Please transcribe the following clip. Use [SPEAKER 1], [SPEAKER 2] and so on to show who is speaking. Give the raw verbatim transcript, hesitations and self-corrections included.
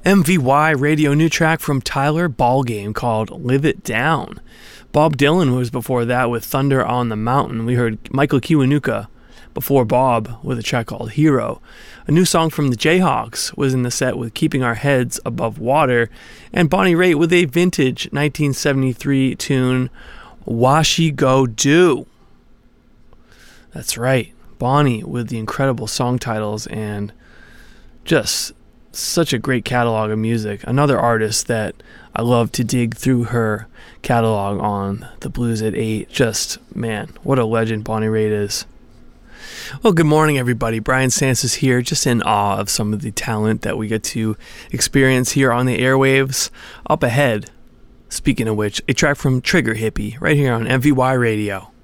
[SPEAKER 1] M V Y radio new track from Tyler Ballgame called Live It Down. Bob Dylan was before that with Thunder on the Mountain. We heard Michael Kiwanuka before Bob with a track called Hero. A new song from the Jayhawks was in the set with Keeping Our Heads Above Water. And Bonnie Raitt with a vintage nineteen seventy-three tune, Washi Go Do. That's right, Bonnie with the incredible song titles and just such a great catalog of music. Another artist that I love to dig through her catalog on the Blues at eight. Just, man, what a legend Bonnie Raitt is. Well, good morning, everybody. Brian Sansos here, just in awe of some of the talent that we get to experience here on the airwaves. Up ahead, speaking of which, a track from Trigger Hippie right here on M V Y Radio.